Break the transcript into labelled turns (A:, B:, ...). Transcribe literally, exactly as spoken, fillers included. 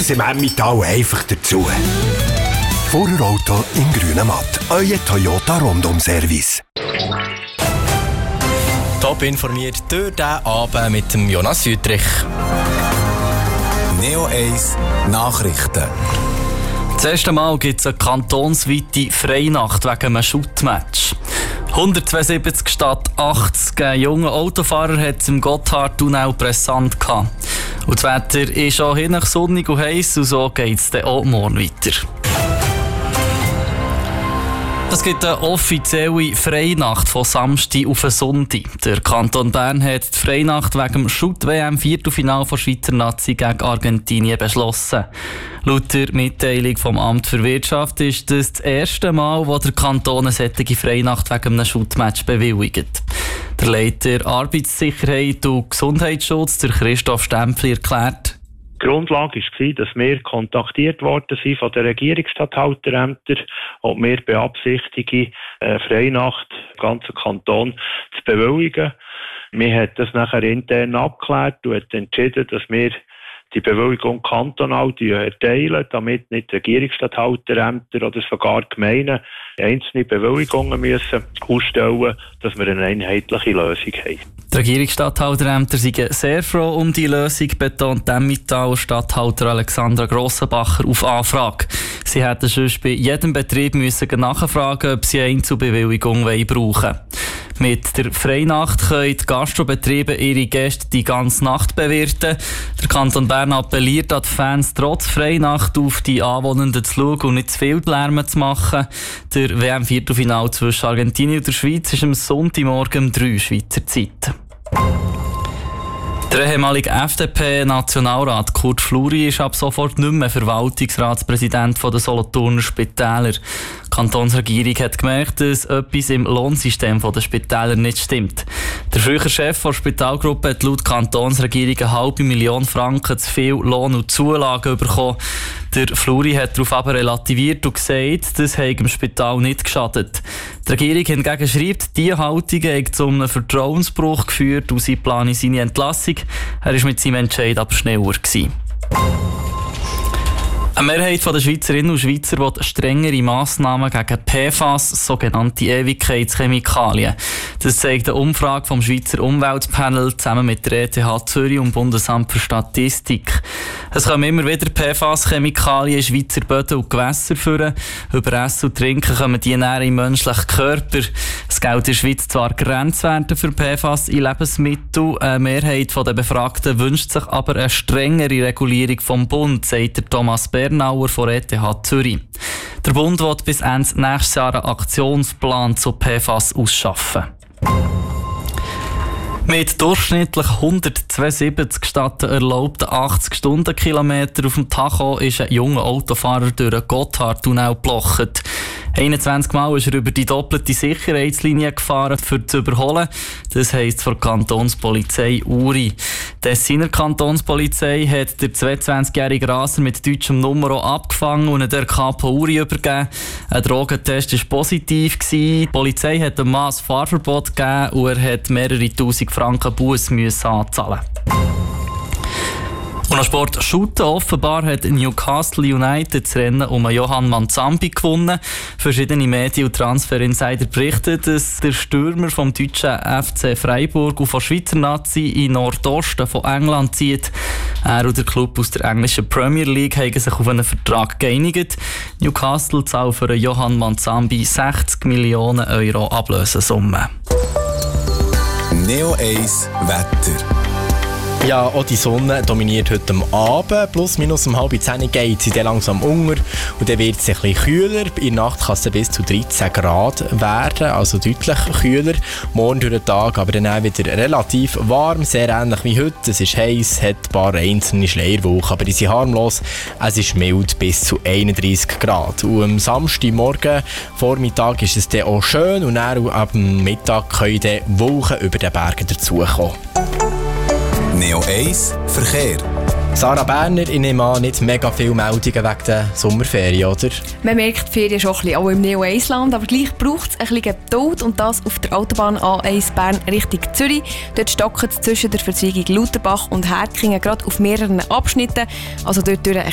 A: es im Emmental einfach dazu. Vorderauto in grünem Matt. Euer Toyota Rundum-Service.
B: Top informiert durch diesen Abend mit dem Jonas Wüttrich.
C: Neo eins Nachrichten.
D: Das erste Mal gibt es eine kantonsweite Freinacht wegen einem Shootmatch. hundertzweiundsiebzig statt achtzig junge Autofahrer hat es im Gotthardtunnel brisant gehabt. Und das Wetter ist auch hin sonnig und heiß und so geht es dann auch morgen weiter. Es gibt eine offizielle Freinacht von Samstag auf Sonntag. Der Kanton Bern hat die Freinacht wegen dem Shoot-W M-Viertelfinale der Schweizer Nazi gegen Argentinien beschlossen. Laut der Mitteilung vom Amt für Wirtschaft ist das das erste Mal, wo der Kanton eine solche Freinacht wegen einem Shoot-Match bewilligt. Der Leiter Arbeitssicherheit und Gesundheitsschutz, der Christoph Stempfli, erklärt:
E: Die Grundlage war, dass wir kontaktiert worden sind von den Regierungsstatthalterämtern, ob wir beabsichtigen, eine Freinacht im ganzen Kanton zu bewilligen. Wir haben das nachher intern abgeklärt und hat entschieden, dass wir die Bewilligung kantonal erteilen, damit nicht Regierungsstatthalterämter oder sogar Gemeinden einzelne Bewilligungen müssen ausstellen, dass wir eine einheitliche Lösung haben.
D: Die Regierungsstatthalterämter sind sehr froh um die Lösung, betont Emmental Statthalter Alexandra Grossenbacher auf Anfrage. Sie hätten sonst bei jedem Betrieb müssen nachfragen, ob sie eine Einzelbewilligung brauchen wollen. Mit der Freinacht können die Gastrobetriebe ihre Gäste die ganze Nacht bewirten. Der Kanton Bern appelliert an die Fans, trotz Freinacht auf die Anwohnenden zu schauen und nicht zu viel Lärm zu machen. Der W M-Viertelfinale zwischen Argentinien und der Schweiz ist am Sonntagmorgen um drei Schweizer Zeit. Der ehemalige F D P-Nationalrat Kurt Fluri ist ab sofort nicht mehr Verwaltungsratspräsident der Solothurner Spitäler. Die Kantonsregierung hat gemerkt, dass etwas im Lohnsystem der Spitäler nicht stimmt. Der frühere Chef der Spitalgruppe hat laut Kantonsregierung eine halbe Million Franken zu viel Lohn und Zulagen bekommen. Der Fluri hat darauf aber relativiert und gesagt, das habe dem Spital nicht geschadet. Die Regierung hingegen schreibt, diese Haltung habe zu einem Vertrauensbruch geführt und sie plane seine Entlassung. Er war mit seinem Entscheid aber schneller gewesen. Eine Mehrheit der Schweizerinnen und Schweizer will strengere Massnahmen gegen P F A S, sogenannte Ewigkeitschemikalien. Das zeigt eine Umfrage vom Schweizer Umweltpanel zusammen mit der E T H Zürich und dem Bundesamt für Statistik. Es kommen immer wieder P F A S-Chemikalien in Schweizer Böden und Gewässer führen. Über Essen und Trinken kommen die näher im menschlichen Körper. Es gilt in der Schweiz zwar Grenzwerte für P F A S in Lebensmitteln. Eine Mehrheit der Befragten wünscht sich aber eine strengere Regulierung vom Bund, sagt der Thomas Bernauer von E T H Zürich. Der Bund will bis Ende nächstes Jahr einen Aktionsplan zu P F A S ausschaffen. Mit durchschnittlich hundertzweiundsiebzig statt erlaubten achtzig Stundenkilometer auf dem Tacho ist ein junger Autofahrer durch den Gotthardtunnel geblocht. einundzwanzig Mal ist er über die doppelte Sicherheitslinie gefahren, um zu überholen. Das heisst von der Kantonspolizei Uri. Die Tessiner Kantonspolizei hat den zweiundzwanzigjährigen Raser mit deutschem Nummer abgefangen und der Kapo Uri übergeben. Ein Drogentest war positiv. Die Polizei hat dem Mann ein Fahrverbot gegeben und er hat mehrere tausend Franken Buß müssen anzahlen. Und noch Sport Shooten. Offenbar hat Newcastle United das Rennen um Johann Manzambi gewonnen. Verschiedene Medien und Transfer-Insider berichten, dass der Stürmer vom deutschen F C Freiburg und von Schweizer Nazi in Nordosten von England zieht. Er und der Club aus der englischen Premier League haben sich auf einen Vertrag geeinigt. Newcastle zahlt für Johann Manzambi sechzig Millionen Euro Ablösesumme.
C: Neo eins Wetter.
B: Ja, auch die Sonne dominiert heute am Abend. Plus minus um halb zehn geht sie dann langsam unter. Und dann wird es ein bisschen kühler. In der Nacht kann es bis zu dreizehn Grad werden, also deutlich kühler. Morgen durch den Tag aber dann auch wieder relativ warm, sehr ähnlich wie heute. Es ist heiß, hat ein paar einzelne Schleierwolken, aber die sind harmlos. Es ist mild bis zu einunddreissig Grad. Und am Samstagmorgen, Vormittag, ist es dann auch schön. Und dann ab dem Mittag können dann Wolken über den Bergen dazukommen.
C: Neo eins Verkehr.
B: Sarah Berner, ich nehme an, nicht mega viele Meldungen wegen der Sommerferien, oder?
F: Man merkt die Ferien schon ein bisschen, auch im Neo eins Land, aber gleich braucht es ein bisschen Geduld und das auf der Autobahn A eins Bern Richtung Zürich. Dort stockt es zwischen der Verzweigung Lauterbach und Herkingen gerade auf mehreren Abschnitten, also dort durch